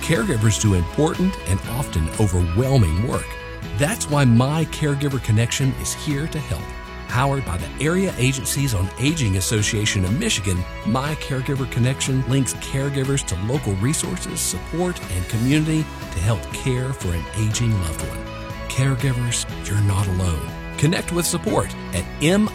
Caregivers do important and often overwhelming work. That's why My Caregiver Connection is here to help. Powered by the Area Agencies on Aging Association of Michigan, My Caregiver Connection links caregivers to local resources, support, and community to help care for an aging loved one. Caregivers, you're not alone. Connect with support at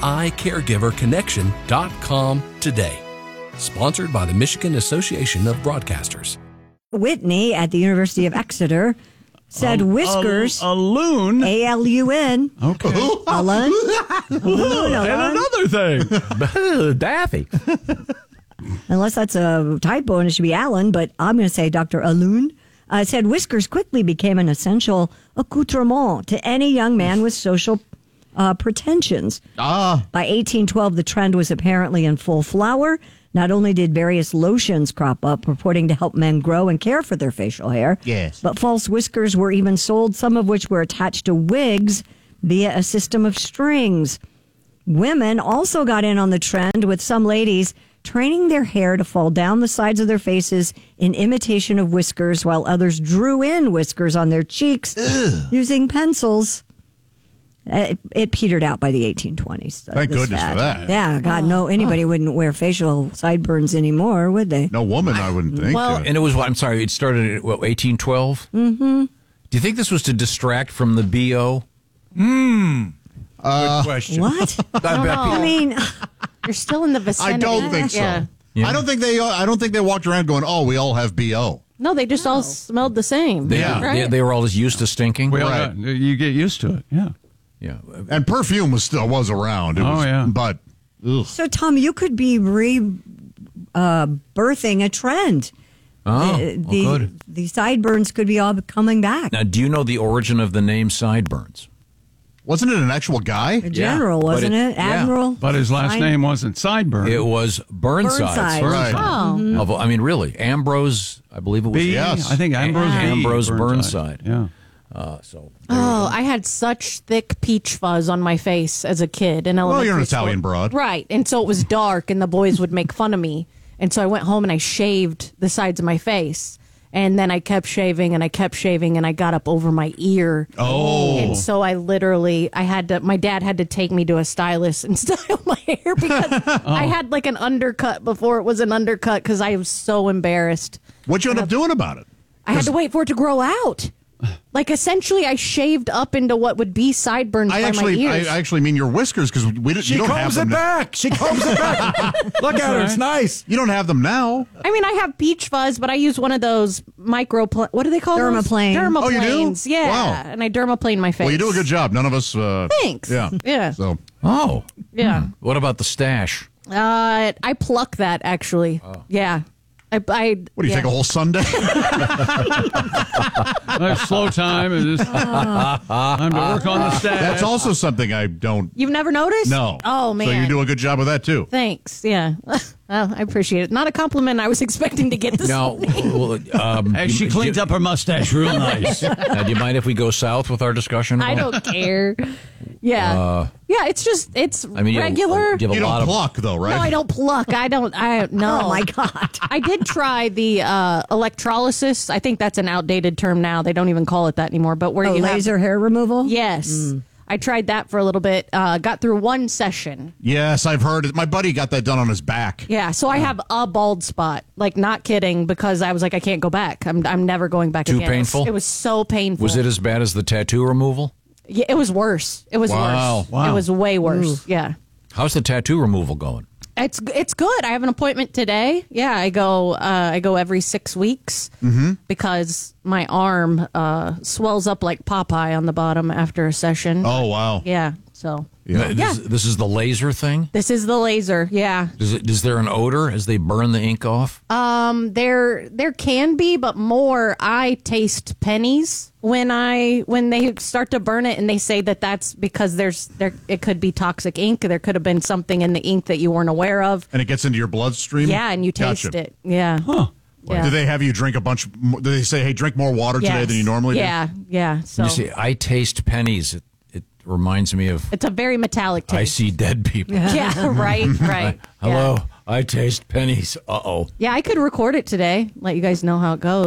micaregiverconnection.com today. Sponsored by the Michigan Association of Broadcasters. Whitney at the University of Exeter said whiskers. A loon. A-L-U-N. Okay. Alun. And another thing. Daffy. Unless that's a typo and it should be Alan, but I'm going to say Dr. Alun. Said whiskers quickly became an essential accoutrement to any young man with social pretensions. By 1812, the trend was apparently in full flower. Not only did various lotions crop up purporting to help men grow and care for their facial hair, yes, but false whiskers were even sold, some of which were attached to wigs via a system of strings. Women also got in on the trend, with some ladies training their hair to fall down the sides of their faces in imitation of whiskers, while others drew in whiskers on their cheeks using pencils. It petered out by the 1820s. Thank goodness for that. Yeah, God, anybody wouldn't wear facial sideburns anymore, would they? No woman, I wouldn't think. Well, and it was, it started at, 1812? Mm-hmm. Do you think this was to distract from the B.O.? Good question. What? I mean, you're still in the vicinity. I don't think so. Yeah. I don't think they walked around going, "Oh, we all have BO." No, they just all smelled the same. They were all just used to stinking? Right. You get used to it, yeah. Yeah. And perfume was around. But ugh. So, Tom, you could be birthing a trend. Good. The sideburns could be all coming back. Now, do you know the origin of the name Sideburns? Wasn't it an actual guy? A general, wasn't it? Admiral? But his last name wasn't Sideburn. It was Burnside. Right. Oh. I mean, really. Ambrose, I believe it was. Yes. I think Ambrose Burnside. Yeah. I had such thick peach fuzz on my face as a kid in elementary Well, you're an school. Italian broad. Right. And so it was dark and the boys would make fun of me. And so I went home and I shaved the sides of my face. And then I kept shaving and I kept shaving and I got up over my ear. Oh. And so my dad had to take me to a stylist and style my hair because I had like an undercut before it was an undercut because I was so embarrassed. What'd you end up doing about it? I had to wait for it to grow out. Like, essentially, I shaved up into what would be sideburns by my ears. I actually mean your whiskers, because you don't have them. She combs it back. Look at her. It's nice. You don't have them now. I mean, I have peach fuzz, but I use one of those what do they call those? Dermaplane. Dermaplanes. Oh, you do? Yeah. Wow. And I dermaplane my face. Well, you do a good job. None of us. Thanks. Yeah. Yeah. So. Oh. Yeah. What about the stash? I pluck that, actually. Oh. Yeah. What do you take a whole Sunday? Slow time and just time to work on the stash. That's also something I don't. You've never noticed? No. Oh, man. So you do a good job of that too. Thanks. Yeah. Well, I appreciate it. Not a compliment I was expecting to get this morning. Hey, she cleans up her mustache real nice. Now, do you mind if we go south with our discussion? I don't care. Yeah. It's regular. You don't pluck, though, right? No, I don't pluck. No. Oh, my God. I did try the electrolysis. I think that's an outdated term now. They don't even call it that anymore. But where you laser hair removal? Yes. I tried that for a little bit. Got through one session. Yes, I've heard it. My buddy got that done on his back. Yeah, so I have a bald spot. Like, not kidding, because I was like, I can't go back. I'm never going back again. Too painful? It was so painful. Was it as bad as the tattoo removal? Yeah, it was worse. It was Wow. worse. Wow. It was way worse. Yeah. How's the tattoo removal going? It's good. I have an appointment today. Yeah, I go every 6 weeks because my arm swells up like Popeye on the bottom after a session. Oh, wow. Yeah. So This is the laser thing? this is the laser. Yeah. Is there an odor as they burn the ink off? There can be, but more. I taste pennies when they start to burn it, and they say that's because it could be toxic ink. There could have been something in the ink that you weren't aware of. And it gets into your bloodstream? Yeah, and you taste Gotcha. it. Yeah. Huh. Yeah. Do they have you drink a bunch? Do they say, hey, drink more water today than you normally do? Yeah. So You see, I taste pennies. It reminds me of it's a very metallic taste. I see dead people. Yeah, right. Hello, I taste pennies. Uh-oh. Yeah, I could record it today, let you guys know how it goes.